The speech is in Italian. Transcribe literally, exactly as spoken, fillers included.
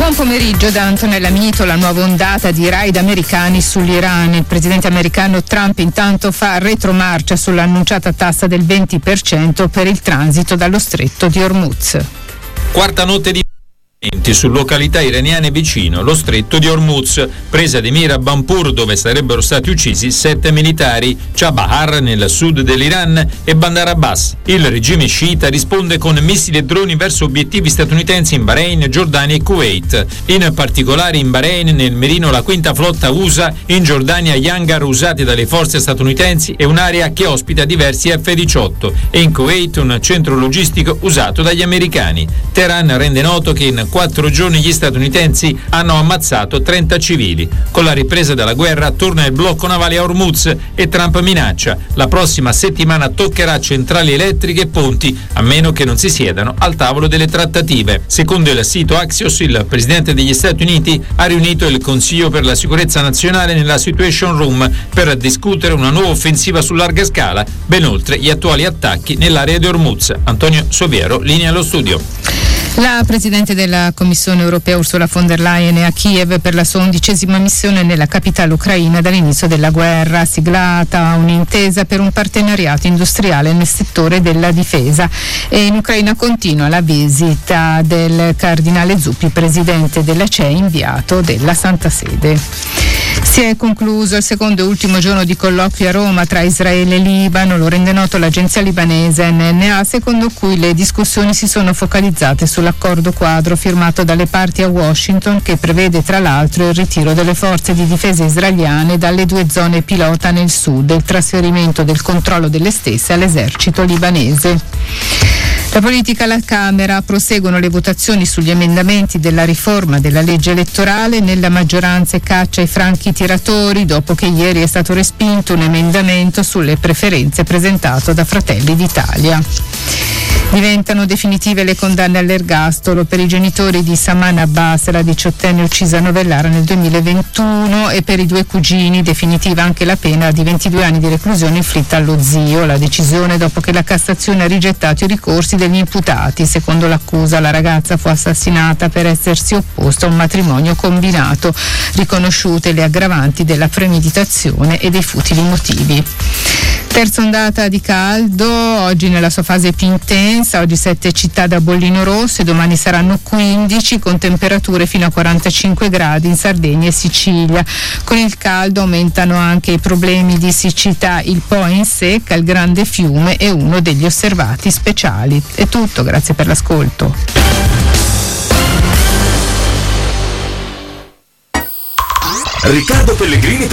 Buon pomeriggio da Antonella Mito. La nuova ondata di raid americani sull'Iran. Il presidente americano Trump intanto fa retromarcia sull'annunciata tassa del venti per cento per il transito dallo stretto di Hormuz. Quarta notte di su località iraniane vicino lo stretto di Hormuz, presa di mira Bampur dove sarebbero stati uccisi sette militari, Chabahar nel sud dell'Iran e Bandar Abbas. Il regime sciita risponde con missili e droni verso obiettivi statunitensi in Bahrain, Giordania e Kuwait. In particolare in Bahrain nel mirino la quinta flotta U S A, in Giordania gli hangar usati dalle forze statunitensi e un'area che ospita diversi F diciotto e in Kuwait un centro logistico usato dagli americani. Teheran rende noto che in quattro giorni gli statunitensi hanno ammazzato trenta civili. Con la ripresa della guerra torna il blocco navale a Hormuz e Trump minaccia: la prossima settimana toccherà centrali elettriche e ponti, a meno che non si siedano al tavolo delle trattative. Secondo il sito Axios, il presidente degli Stati Uniti ha riunito il Consiglio per la sicurezza nazionale nella Situation Room per discutere una nuova offensiva su larga scala, ben oltre gli attuali attacchi nell'area di Hormuz. Antonio Soviero, linea allo studio. La Presidente della Commissione europea Ursula von der Leyen è a Kiev per la sua undicesima missione nella capitale ucraina dall'inizio della guerra, siglata un'intesa per un partenariato industriale nel settore della difesa. E in Ucraina continua la visita del cardinale Zuppi, presidente della C E I, inviato della Santa Sede. Si è concluso il secondo e ultimo giorno di colloqui a Roma tra Israele e Libano, lo rende noto l'agenzia libanese N N A, secondo cui le discussioni si sono focalizzate sull'accordo quadro firmato dalle parti a Washington, che prevede tra l'altro il ritiro delle forze di difesa israeliane dalle due zone pilota nel sud e il trasferimento del controllo delle stesse all'esercito libanese. La politica alla Camera: proseguono le votazioni sugli emendamenti della riforma della legge elettorale. Nella maggioranza caccia i franchi tiratori dopo che ieri è stato respinto un emendamento sulle preferenze presentato da Fratelli d'Italia. Diventano definitive le condanne all'ergastolo per i genitori di Saman Abbas, la diciottenne uccisa a Novellara nel duemilaventuno, e per i due cugini. Definitiva anche la pena di ventidue anni di reclusione inflitta allo zio. La decisione dopo che la Cassazione ha rigettato i ricorsi degli imputati. Secondo l'accusa, la ragazza fu assassinata per essersi opposta a un matrimonio combinato, riconosciute le aggravanti della premeditazione e dei futili motivi. Terza ondata di caldo, oggi nella sua fase più intensa. Oggi sette città da bollino rosso e domani saranno quindici, con temperature fino a quarantacinque gradi in Sardegna e Sicilia. Con il caldo aumentano anche i problemi di siccità. Il Po in secca, il grande fiume è uno degli osservati speciali. È tutto, grazie per l'ascolto. Riccardo Pellegrini